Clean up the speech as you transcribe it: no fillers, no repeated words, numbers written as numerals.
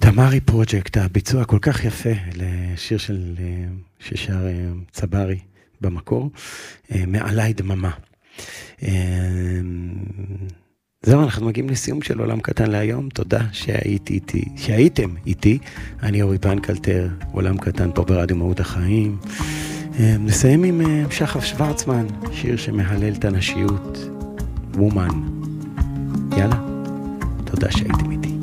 תמרי פרוג'קט, הביצוע כל כך יפה לשיר ששר צברי במקור, מעלי דממה. זהו, אנחנו מגיעים לסיום של עולם קטן להיום. תודה שהייתם איתי. אני אורי פנקלטר, עולם קטן פה ברדיו מהות החיים. נסיים עם שחף שוורצמן, שיר שמהלל את הנשיות, וומן. יאללה, תודה שהייתם איתי.